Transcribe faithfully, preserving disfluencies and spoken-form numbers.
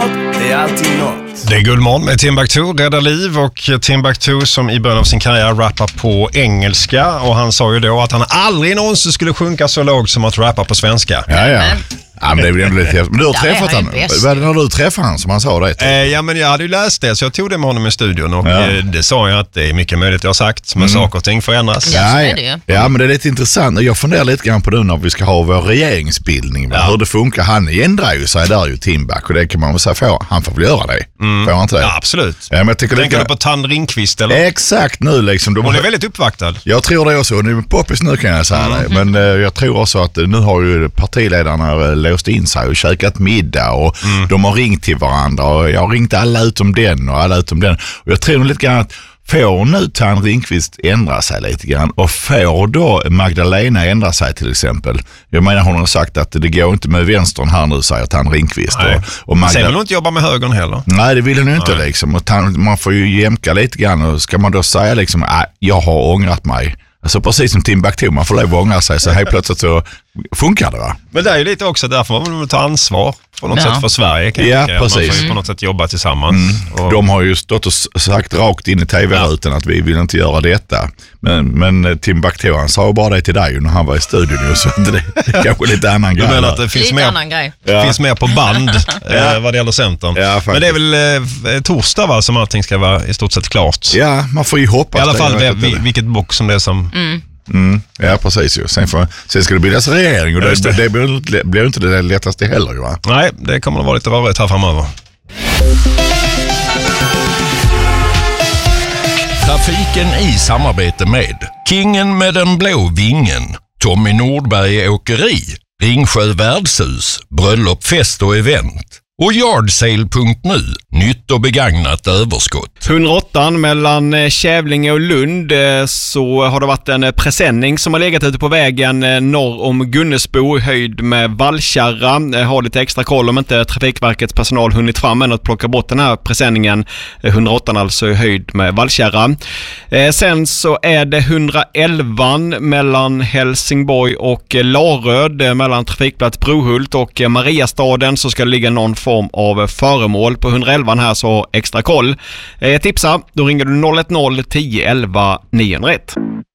något, det är alltid något. Det är Guldmorgon med Timbuktu, räddar liv, och Timbuktu som i början av sin karriär rappar på engelska, och han sa ju då att han aldrig någonsin skulle sjunka så lågt som att rappa på svenska. Ja, ja. Ja, men det är väl ändå lite häftigt. Men du har träffat han. Vad när du träffade han som han sa det? Eh, ja, men jag hade ju läst det, så jag tog det med honom i studion, och ja. eh, det sa jag att det är mycket möjligt jag har sagt, men mm. saker och ting förändras. Ja, ja. Ja. ja, men det är lite intressant. Jag funderar lite grann på det när vi ska ha vår regeringsbildning. Ja. Hur det funkar. Han ändrar ju sig där ju, Timbuk, och det kan man väl säga, få. Han får väl göra det. Mm. Får han inte det? Ja, absolut. Ja, men jag tänker Tänker lite... du på Tand Ringqvist, eller? Exakt nu liksom. De... Hon är väldigt uppvaktad. Jag tror det också. Nu är poppis nu, kan jag säga mm. det. Men eh, jag tror också att nu har ju partiledarna eh, låst in sig och käkat middag, och mm. de har ringt till varandra, och jag har ringt alla utom den och alla utom den. Och jag tror lite grann att får nu Tand Ringqvist ändra sig lite grann, och får då Magdalena ändra sig till exempel. Jag menar, hon har sagt att det går inte med vänstern här nu, säger Tand Ringqvist. Nej. Och, och Magda... Sen vill hon inte jobba med högern heller. Nej, det vill hon inte. Nej. Liksom. Och Tand, man får ju jämka lite grann, och ska man då säga liksom, äh, jag har ångrat mig. Alltså precis som Timbuktu, man får lov att ångra sig, så helt plötsligt så funkar det, va? Men det är ju lite också därför man vill ta ansvar på något ja. sätt för Sverige. Kan ja, jag precis. Man får ju på något sätt jobba tillsammans. Mm. Och... De har ju stått och sagt rakt in i tv-rutan ja. att vi vill inte göra detta. Men, men Timbuktu, han sa bara det till dig när han var i studion nu, så det är kanske lite annan grej. Du menar att det finns, mer, ja. finns mer på band ja. vad det gäller Centern. Ja, men det är väl eh, torsdag, va, som allting ska vara i stort sett klart. Ja, man får ju hoppas. I alla fall det, vi, vilket bock som det är som... Mm. Mm, ja, precis ju. Sen, får, sen ska det bildas regering, och det, det. det blir, blir inte det lättaste heller, va? Nej, det kommer att vara lite rörigt här framöver. Trafiken i samarbete med Kingen med den blå vingen, Tommy Nordberg Åkeri, Ringsjö Värdshus, Bröllop, fest och event, och Yardsale punkt nu, nytt och begagnat överskott. hundraåtta mellan Kävlinge och Lund, så har det varit en presenning som har legat ute på vägen norr om Gunnesbo, höjd med Vallkärra. Har lite extra koll om inte Trafikverkets personal hunnit fram än att plocka bort den här presenningen. hundraåtta alltså höjd med Vallkärra. Sen så är det hundraelva mellan Helsingborg och Laröd, mellan trafikplats Brohult och Mariastaden, så ska det ligga någon form av föremål på hundraelva här, så extra koll. Eh, tipsa, då ringer du noll ett noll tio elva niohundraett.